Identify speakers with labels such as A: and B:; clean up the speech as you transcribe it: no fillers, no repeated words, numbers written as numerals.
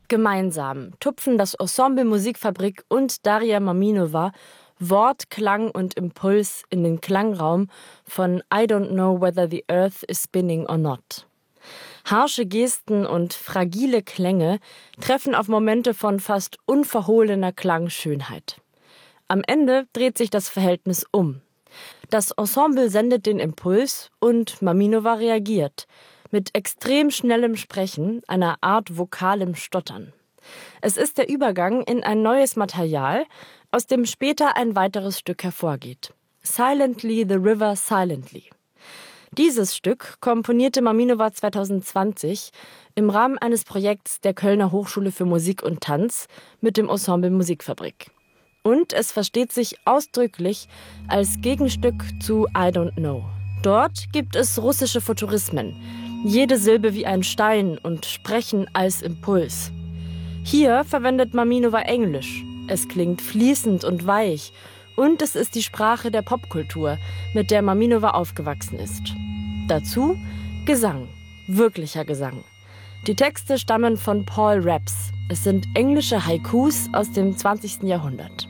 A: Gemeinsam tupfen das Ensemble Musikfabrik und Daria Maminova Wort, Klang und Impuls in den Klangraum von I don't know whether the earth is spinning or not. Harsche Gesten und fragile Klänge treffen auf Momente von fast unverhohlener Klangschönheit. Am Ende dreht sich das Verhältnis um. Das Ensemble sendet den Impuls und Maminova reagiert mit extrem schnellem Sprechen, einer Art vokalem Stottern. Es ist der Übergang in ein neues Material, aus dem später ein weiteres Stück hervorgeht. Silently the River Silently. Dieses Stück komponierte Maminova 2020 im Rahmen eines Projekts der Kölner Hochschule für Musik und Tanz mit dem Ensemble Musikfabrik. Und es versteht sich ausdrücklich als Gegenstück zu I Don't Know. Dort gibt es russische Futurismen, jede Silbe wie ein Stein und Sprechen als Impuls. Hier verwendet Maminova Englisch. Es klingt fließend und weich und es ist die Sprache der Popkultur, mit der Maminova aufgewachsen ist. Dazu Gesang, wirklicher Gesang. Die Texte stammen von Paul Raps. Es sind englische Haikus aus dem 20. Jahrhundert.